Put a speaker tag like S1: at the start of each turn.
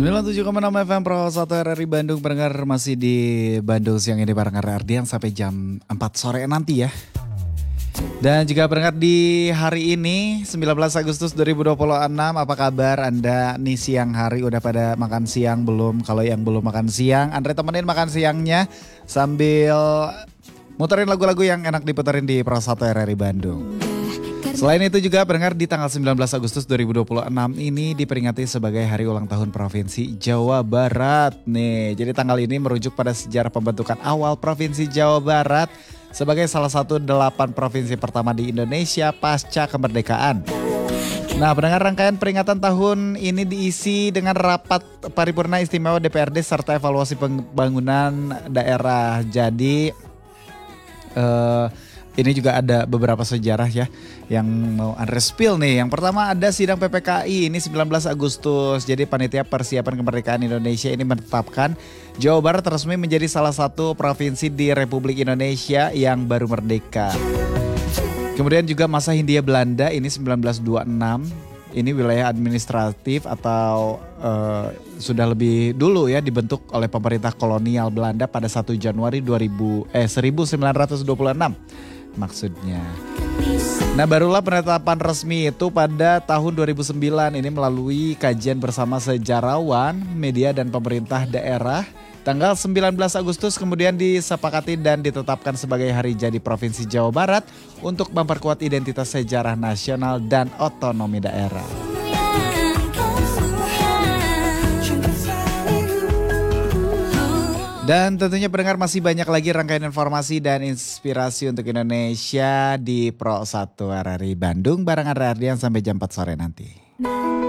S1: 97,6 FM Pro 1 RRI Bandung. Pendengar masih di Bandung siang ini bareng Ardian sampai jam 4 sore nanti ya. Dan juga pendengar di hari ini 19 Agustus 2026, apa kabar Anda nih siang hari? Udah pada makan siang belum? Kalau yang belum makan siang, Andre temenin makan siangnya sambil muterin lagu-lagu yang enak diputerin di Pro 1 RRI Bandung. Selain itu juga pendengar di tanggal 19 Agustus 2026 ini diperingati sebagai hari ulang tahun Provinsi Jawa Barat nih. Jadi tanggal ini merujuk pada sejarah pembentukan awal Provinsi Jawa Barat sebagai salah satu 8 provinsi pertama di Indonesia pasca kemerdekaan. Nah, pendengar, rangkaian peringatan tahun ini diisi dengan rapat paripurna istimewa DPRD serta evaluasi pembangunan daerah. Jadi ini juga ada beberapa sejarah ya yang mau Andre spill nih. Yang pertama ada sidang PPKI ini 19 Agustus. Jadi panitia persiapan kemerdekaan Indonesia ini menetapkan Jawa Barat resmi menjadi salah satu provinsi di Republik Indonesia yang baru merdeka. Kemudian juga masa Hindia Belanda ini 1926. Ini wilayah administratif atau sudah lebih dulu ya dibentuk oleh pemerintah kolonial Belanda pada 1 Januari 1926 maksudnya. Nah, barulah penetapan resmi itu pada tahun 2009 ini melalui kajian bersama sejarawan, media dan pemerintah daerah. Tanggal 19 Agustus kemudian disepakati dan ditetapkan sebagai hari jadi Provinsi Jawa Barat untuk memperkuat identitas sejarah nasional dan otonomi daerah. Dan tentunya pendengar masih banyak lagi rangkaian informasi dan inspirasi untuk Indonesia di Pro 1 RRI Bandung bareng Ardian sampai jam 4 sore nanti.